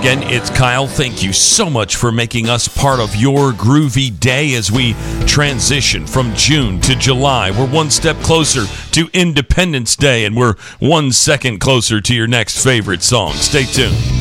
again, it's Kyle. Thank you so much for making us part of your groovy day as we transition from June to July. We're one step closer to Independence Day, and we're 1 second closer to your next favorite song. Stay tuned.